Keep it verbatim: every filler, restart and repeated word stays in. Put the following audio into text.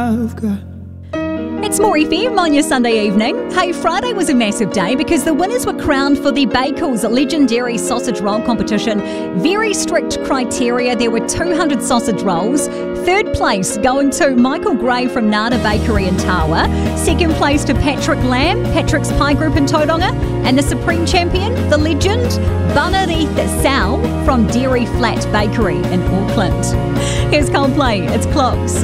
I've got. It's More F M on your Sunday evening. Hey, Friday was a massive day because the winners were crowned for the Bakers legendary sausage roll competition. Very strict criteria. There were two hundred sausage rolls. Third place going to Michael Gray from Nada Bakery in Tawa. Second place to Patrick Lamb, Patrick's Pie Group in Tauranga. And the supreme champion, the legend, Banarith Sal from Dairy Flat Bakery in Auckland. Here's Coldplay. It's Clocks.